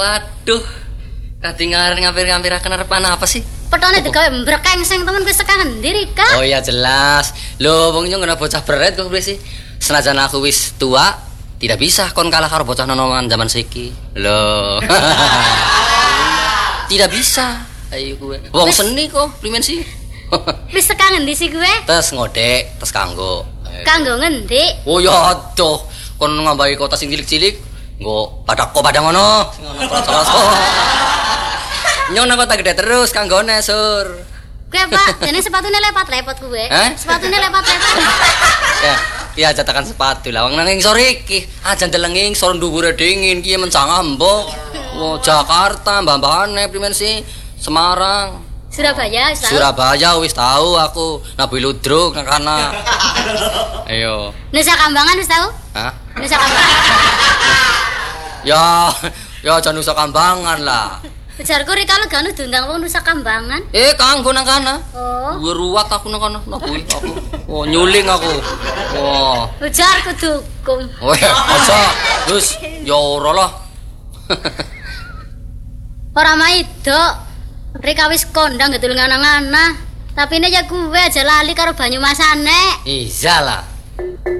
Waduh. Kadingar ngampir-ngampiraken arepan apa sih? Petone digawe mbrekengseng temen wis tekan endi Rika? Oh iya jelas. Lho wong nyong kena bocah beret kok sih. Senajan aku wis tua, tidak bisa kon kalah karo bocah nonoman zaman saiki. Lho. Tidak bisa. Ayo kowe. Wong seni kok, primen sih? Wis tekan endi sih kowe? Tes ngodek, tes kanggo. Kanggo ngendi? Oh ya aduh, kon ngambahi kota sing cilik-cilik, nggo padako padang ngono. Ngono terus. Nyong nang kota gede terus kanggone, Sur. Kowe Pak, jane sepatune lepat-lepot kowe. Sepatune lepat-lepot. Ya, ki aja tekan sepatu lah wong nang ngisor iki. Aja ndeleng ngisor dhuwure dingin ki mencang ambok. Wo Jakarta, mbah-mbahane primen sih? Semarang. Surabaya wis tahu. Surabaya wis tahu aku. Nabi Ludruk nang kana. Ayo. Nusa Kambangan wis tahu? Hah? Nusa Kambangan. Ya aja Nusa Kambangan lah. Ujarku Rika lu gak diundang wong Nusa Kambangan. Kanggo nang kana. Oh. Ruwat aku nang kana. Nabi aku. Oh, nyuling aku. Wah. Ujarku dukung. Oh ya, aja. Terus ya ora lah. Ora maido. Rika wis kondang gedul ngana-ngana. Tapi ini ya gue aja lali karo banyu masane. Iya lah.